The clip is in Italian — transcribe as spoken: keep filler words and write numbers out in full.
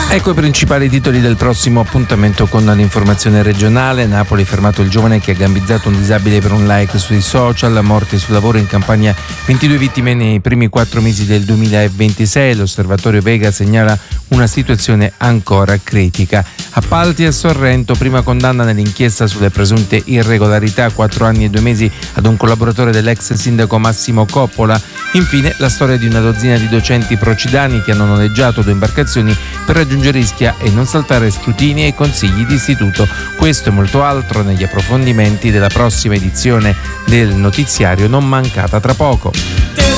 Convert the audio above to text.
Ecco i principali titoli del prossimo appuntamento con l'informazione regionale. Napoli, fermato il giovane che ha gambizzato un disabile per un like sui social, morti sul lavoro in Campania, ventidue vittime nei primi quattro mesi del duemilaventisei. L'osservatorio Vega segnala una situazione ancora critica. Appalti a Sorrento, prima condanna nell'inchiesta sulle presunte irregolarità, quattro anni e due mesi ad un collaboratore dell'ex sindaco Massimo Coppola. Infine la storia di una dozzina di docenti procidani che hanno noleggiato due imbarcazioni per raggiungere Ischia e non saltare scrutini e consigli di istituto. Questo e molto altro negli approfondimenti della prossima edizione del notiziario, non mancata tra poco.